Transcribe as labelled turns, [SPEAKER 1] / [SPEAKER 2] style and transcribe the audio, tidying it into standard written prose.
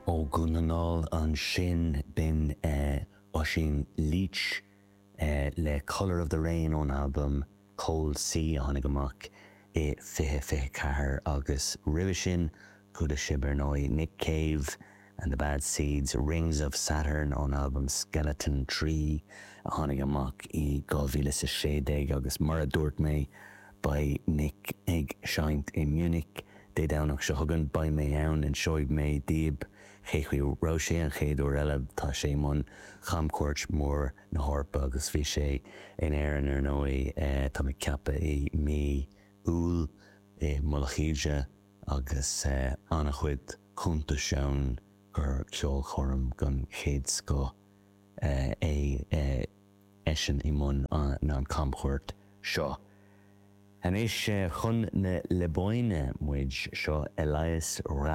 [SPEAKER 1] ó gunanál an sin bin Oisín Leach le Colour of the Rain ón album Cold Sea a tháinig amach I fiche cahar agus ribh sin chuda sibernói Nick Cave and the Bad Seeds, Rings of Saturn ón album Skeleton Tree a tháinig amach I 2016 agus mar a dúirt mé by Nick ag seint I Munich dé dánach se thugann by mé ann and seoigh mé díb chéchuí roisé an chéadú eile tá sé man chamcuirt mór na hárpa agus bhí sé in éireann ar nói tá mé ceappa I mí úl Mullaghíde agus anna chuid chunta seán gur ceol chorm gan chéad sco eisin I mun ná an chamchuirt seo. An is chun na lebáine muid seo Elias